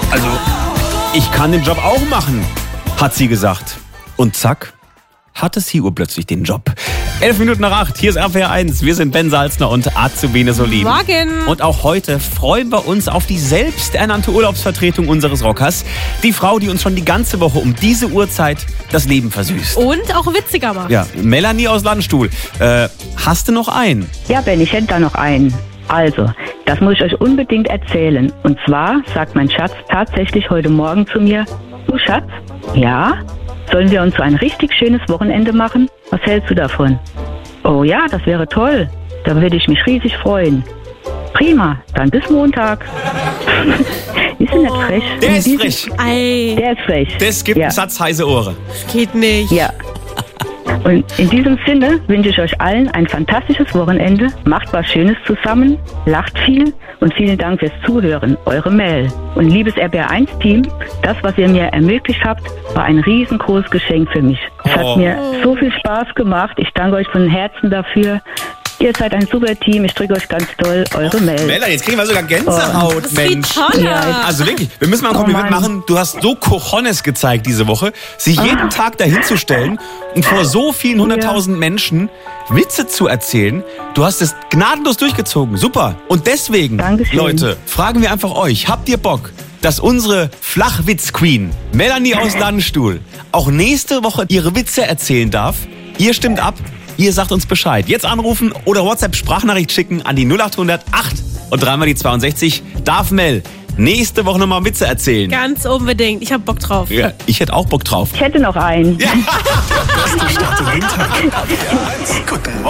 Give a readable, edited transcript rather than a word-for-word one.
Also, ich kann den Job auch machen, hat sie gesagt. Und zack, hatte sie urplötzlich den Job. 7:11, hier ist RPR 1. Wir sind Ben Salzner und Azubine Solin. Morgen. Und auch heute freuen wir uns auf die selbsternannte Urlaubsvertretung unseres Rockers. Die Frau, die uns schon die ganze Woche um diese Uhrzeit das Leben versüßt. Und auch witziger macht. Ja, Melanie aus Landstuhl. Hast du noch einen? Ja, Ben, ich hätte da noch einen. Also, das muss ich euch unbedingt erzählen. Und zwar sagt mein Schatz tatsächlich heute Morgen zu mir: Du Schatz, ja, sollen wir uns so ein richtig schönes Wochenende machen? Was hältst du davon? Oh ja, das wäre toll. Da würde ich mich riesig freuen. Prima, dann bis Montag. Ist sie nicht frech? Der ist frech. Ei, Der ist frech. Das gibt Ja. einen Satz heiße Ohren. geht nicht. Ja. Und in diesem Sinne wünsche ich euch allen ein fantastisches Wochenende. Macht was Schönes zusammen, lacht viel und vielen Dank fürs Zuhören. Eure Mel. Und liebes RBR1-Team, das, was ihr mir ermöglicht habt, war ein riesengroßes Geschenk für mich. Es Oh. hat mir so viel Spaß gemacht. Ich danke euch von Herzen dafür. Ihr seid ein super Team. Ich drücke euch ganz doll. Eure Mel. Mella, jetzt kriegen wir sogar Gänsehaut, Das ist wie Mensch. toll. Ja, Also wirklich, wir müssen mal ein Kompliment Mann. machen. Du hast so Cojones gezeigt diese Woche, sich jeden Tag dahin zu stellen und vor so vielen 100.000 Menschen Witze zu erzählen. Du hast es gnadenlos durchgezogen. Super. Und deswegen, Dankeschön. Leute, fragen wir einfach euch, habt ihr Bock, dass unsere Flachwitz-Queen Melanie aus Landstuhl auch nächste Woche ihre Witze erzählen darf? Ihr stimmt ab. Ihr sagt uns Bescheid. Jetzt anrufen oder WhatsApp-Sprachnachricht schicken an die 0800 8 und dreimal die 62. Darf Mel nächste Woche nochmal Witze erzählen? Ganz unbedingt. Ich hab Bock drauf. Ja, ich hätte auch Bock drauf. Ich hätte noch einen. Beste Start in den Tag. RPR 1. Guten Morgen.